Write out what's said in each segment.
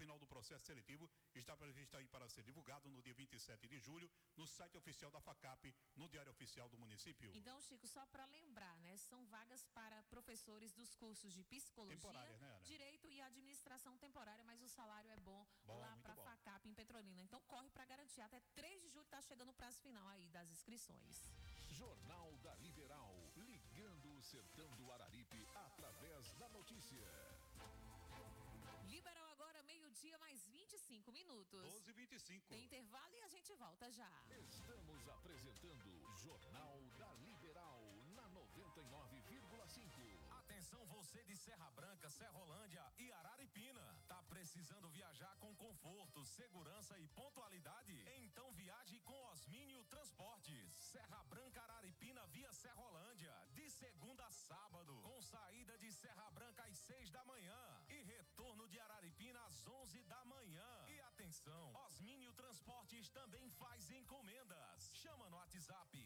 final do processo seletivo está previsto aí para ser divulgado no dia 27 de julho, no site oficial da FACAP, no Diário Oficial do município. Então, Chico, só para lembrar, né? São vagas para professores dos cursos de psicologia, né, direito e administração temporária, mas o salário é bom lá para a FACAP em Petrolina. Então, corre para garantir. Até 3 de julho está chegando o prazo final aí das inscrições. Jornal da Liberal, ligando o sertão do Araripe através da notícia. Liberal agora, meio-dia, mais 25 minutos. 12h25. Tem intervalo e a gente volta já. Estamos apresentando Jornal da Liberal na 99,5. Atenção você de Serra Branca, Serrolândia e Araripina. Tá precisando viajar com conforto, segurança e pontualidade? Então viaje com Osmínio Transportes. Serra Branca, Araripina via Serrolândia. De segunda a sábado, com saída de Serra Branca às 6 da manhã e retorno de Araripina às 11 da manhã. E atenção, Osmínio Transportes também faz encomendas. Chama no WhatsApp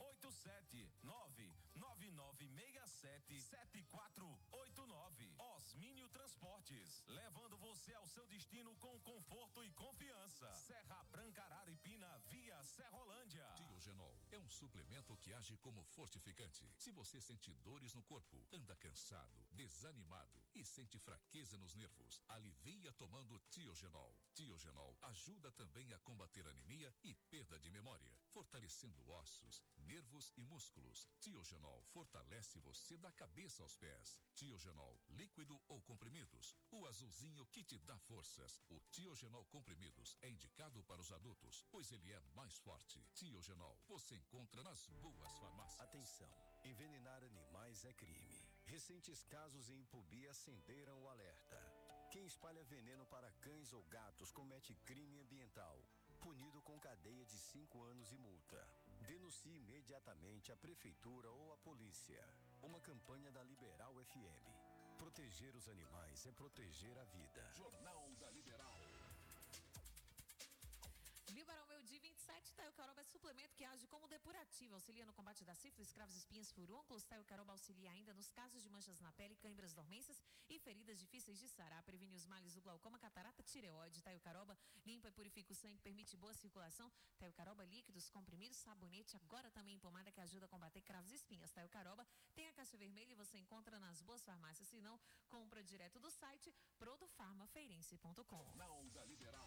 87999677489. Osmínio Transportes, levando você ao seu destino com conforto e confiança. Serra Branca, Araripina via Serrolândia. Tiogenol é um suplemento que age como fortificante. Se você sente dores no corpo, anda cansado, desanimado e sente fraqueza nos nervos, alivia tomando Tiogenol. Tiogenol ajuda também a combater anemia e perda de memória, fortalecendo ossos, nervos e músculos. Tiogenol fortalece você da cabeça aos pés. Tiogenol, líquido ou comprimidos, o azulzinho que te dá forças. O Tiogenol comprimidos é indicado para os adultos, pois ele é mais forte. Tiogenol, você encontra nas boas farmácias. Atenção, envenenar animais é crime. Recentes casos em Ipubi acenderam o alerta. Quem espalha veneno para cães ou gatos comete crime ambiental, punido com cadeia de 5 anos e multa. Denuncie imediatamente a prefeitura ou a polícia. Uma campanha da Liberal FM. Proteger os animais é proteger a vida. Jornal da Liberal. Liberal meu dia 27, Taiocaroba é suplemento que age como depurativo, auxilia no combate da sífilis, cravos, espinhas, furúnculos. Taiocaroba auxilia ainda nos casos de manchas na pele, cãibras, dormências e feridas difíceis de sarar. Previne os males do glaucoma, catarata, tireoide. Taiocaroba limpa e purifica o sangue, permite boa circulação. Taiocaroba líquidos, comprimidos, sabonete, agora também em pomada que ajuda a combater cravos e espinhas. Taiocaroba tem a caixa vermelha e você encontra nas boas farmácias. Se não, compra direto do site produfarmafeirense.com. Jornal da Liberal.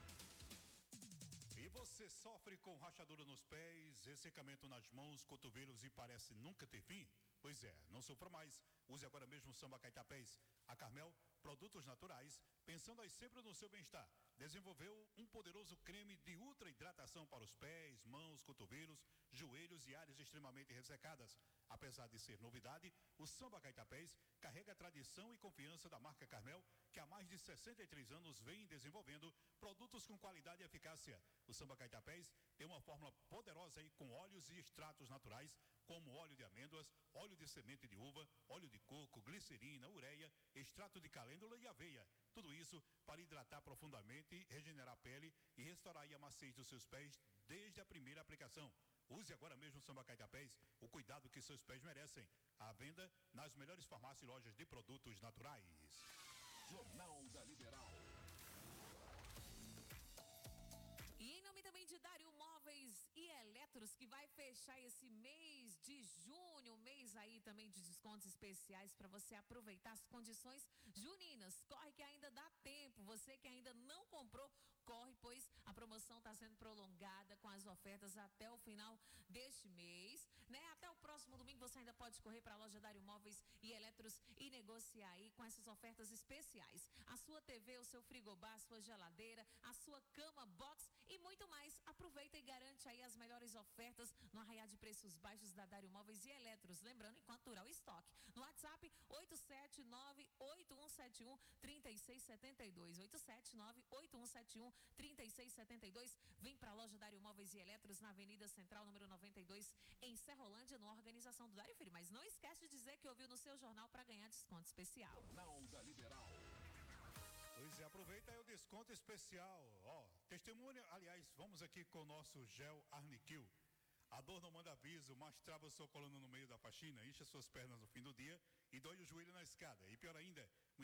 E você sofre com rachadura nos pés, ressecamento nas mãos, cotovelos e parece nunca ter fim? Pois é, não sofra mais. Use agora mesmo o Samba Caetapés. A Carmel, produtos naturais, pensando aí sempre no seu bem-estar, desenvolveu um poderoso creme de ultra hidratação para os pés, mãos, cotovelos, joelhos e áreas extremamente ressecadas. Apesar de ser novidade, o Samba Caetapés carrega a tradição e confiança da marca Carmel, que há mais de 63 anos vem desenvolvendo produtos com qualidade e eficácia. O Samba Caetapés tem uma fórmula poderosa aí com óleos e extratos naturais, como óleo de amêndoas, óleo de semente de uva, óleo de coco, glicerina, ureia, extrato de calêndula e aveia. Tudo isso para hidratar profundamente, regenerar a pele e restaurar a maciez dos seus pés desde a primeira aplicação. Use agora mesmo o Samba Caetapés, o cuidado que seus pés merecem. À venda nas melhores farmácias e lojas de produtos naturais. Jornal da Liberal. E em nome também de Dário Móveis e Eletros, que vai fechar esse mês de junho, mês aí também de descontos especiais para você aproveitar as condições juninas. Corre que ainda dá tempo, você que ainda não comprou, corre, pois a promoção está sendo prolongada com as ofertas até o final deste mês, né? Até o próximo domingo você ainda pode correr para a loja Dário Móveis e Eletros e negociar aí com essas ofertas especiais. A sua TV, o seu frigobar, a sua geladeira, a sua cama box e muito mais. Aproveita e garante aí as melhores ofertas no arraial de preços baixos da Dário Móveis e Eletros. Lembrando, enquanto durar o estoque. No WhatsApp, 879-8171-3672. 879-8171-3672. Vem para a loja Dário Móveis e Eletros na Avenida Central, número 92, em Serrolândia, na organização do Dário Filho. Mas não esquece de dizer que ouviu no seu jornal para ganhar desconto especial. Jornal da Liberal. Pois é, aproveita aí o desconto especial. Ó, testemunha, aliás, vamos aqui com o nosso gel Arniquil. A dor não manda aviso, mas trava sua coluna no meio da faxina, incha suas pernas no fim do dia e dói o joelho na escada. E pior ainda,